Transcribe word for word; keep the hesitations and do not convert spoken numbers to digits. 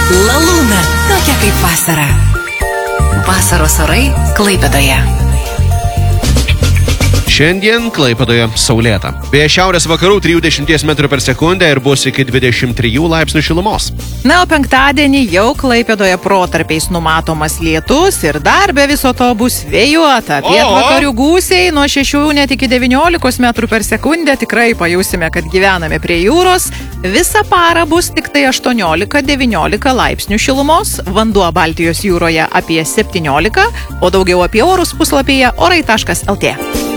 Laluna, tokia kaip vasara. Vasaros orai Klaipėdoje. Šiandien Klaipėdoje saulėta. Vėjas šiaurės vakarų trisdešimt metrų per sekundę ir bus iki dvidešimt trijų laipsnių šilumos. Na, o penktadienį jau Klaipėdoje protarpiais numatomas lietus ir dar be viso to bus vėjuota. Pietvakarių gūsiai nuo šešių net iki devyniolikos metrų per sekundę. Tikrai pajusime, kad gyvename prie jūros. Visą parą bus tik tai aštuoniolika devyniolika laipsnių šilumos. Vanduo Baltijos jūroje apie septyniolika, o daugiau apie orus puslapyje orai taškas lt.